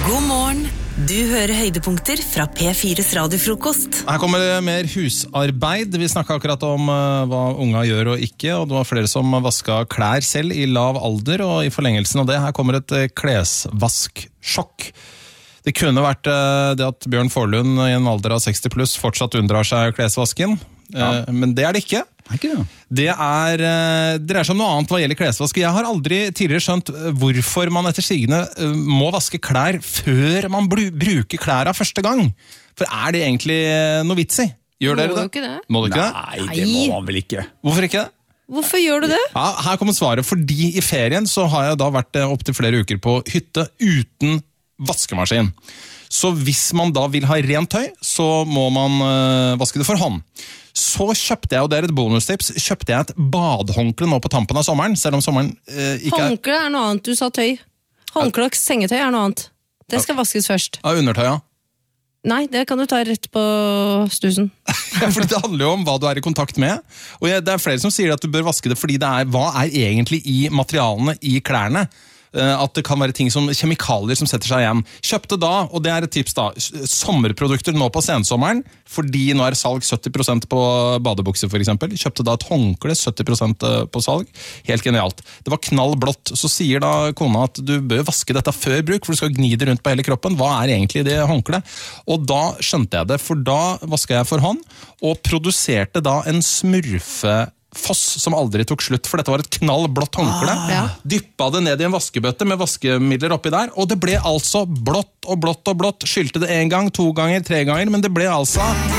God morgen. Du hører høydepunkter fra P4's radiofrokost. Her kommer det mer husarbeid. Vi snakket akkurat om hva unga gjør og ikke, og det var flere som vasket klær selv i lav alder, og i forlengelsen av det, her kommer et klesvasksjokk. Det kunne vært det at Bjørn Forlund i en alder av 60 pluss fortsatt unndrar seg klesvasken, men det er det ikke. Det dreier seg om noe annet hva gjelder klesvask. Jeg har aldri tidligere skjønt hvorfor man etter sigende må vaske klær før man bruker klærne første gang. For det egentlig noe vits i? Gjør dere det? Må du ikke det? Nei, det må man vel ikke. Hvorfor ikke det? Hvorfor gjør du det? Ja, her kommer svaret. Fordi i ferien så har jeg da vært opp til flere uker på hytte uten vaskemaskin. Så hvis man da vil ha rent tøy, så må man vaske det for hånd. Så kjøpte jeg, og det er et bonustips, kjøpte jeg et badhåndkle nå på tampen av sommeren, selv om sommeren ikke Håndkle er noe annet, du sa tøy. Håndkle og sengetøy er noe annet. Det skal vaskes først. Av undertøya? Nei, det kan du ta rett på stusen. For det handler jo om hva du er i kontakt med, og det er flere som sier at du bør vaske det fordi hva er egentlig i materialene i klærne? At det kan være ting som kjemikalier som setter seg igjen. Kjøpte da, og det er et tips da, sommerprodukter nå på sensommeren, fordi nå er salg 70% på badebukser for eksempel. Kjøpte da et håndkle, 70% på salg. Helt genialt. Det var knall blått. Så sier da kona at du bør vaske dette før bruk, for du skal gni det rundt på hele kroppen. Hva er egentlig det håndkle? Og da skjønte jeg det, for da vasket jeg for hånd, og produserte da en smurfefoss som aldri tok slutt, for dette var et knall blått håndkle. Dyppa det ned i en vaskebøtte med vaskemidler oppi der, og det ble altså blått og blått og blått. Skylte det 1 gang, 2 ganger, 3 ganger, men det ble altså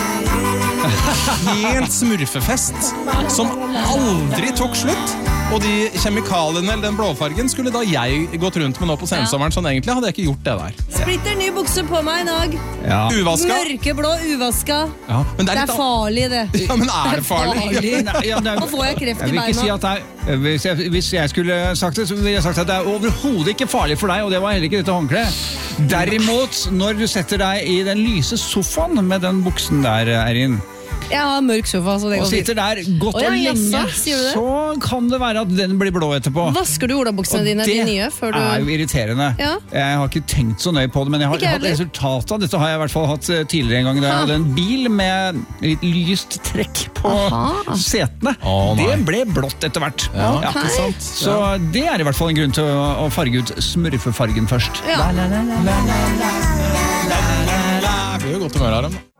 helt smurfefest som aldri tok slutt. Og de kjemikaliene, eller den blåfargen, skulle da jeg gått rundt med nå på sensommeren, sånn egentlig hadde jeg ikke gjort det der. Splitter ny bukse på meg i dag. Uvaska. Mørkeblå, uvaska. Men det er farlig, det. Ja, men er det farlig? Nå får jeg kreft i beina. Jeg vil ikke si at hvis jeg skulle sagt det, så ville jeg sagt at det er overhodet ikke farlig for deg, og det var heller ikke dette håndkleet. Derimot, når du setter deg i den lyse sofaen med den buksen der, Erin, jeg har mørk sofa, så det går og sitter der godt og lenge, så kan det være at den blir blå etterpå. Vasker du olabuksene dine, de nye, før du... Det er jo irriterende. Ja. Jeg har ikke tenkt så nøye på det, men jeg har hatt resultatet av dette har jeg i hvert fall hatt tidligere en gang. Da jeg hadde en bil med litt lyst trekk på setene. Det ble blått etter hvert. Okay. Så det er i hvert fall en grunn til å farge ut smurfefargen først. Jeg blir jo godt humør av dem.